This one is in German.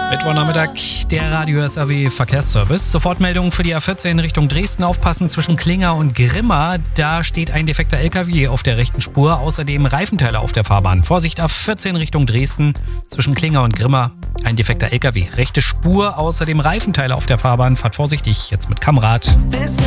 Mittwochnachmittag, der Radio SAW Verkehrsservice. Sofortmeldung für die A14 Richtung Dresden. Aufpassen zwischen Klinger und Grimma. Da steht ein defekter LKW auf der rechten Spur. Außerdem Reifenteile auf der Fahrbahn. Vorsicht, A14 Richtung Dresden. Zwischen Klinger und Grimma ein defekter LKW. Rechte Spur, außerdem Reifenteile auf der Fahrbahn. Fahrt vorsichtig, jetzt mit Kamrad. This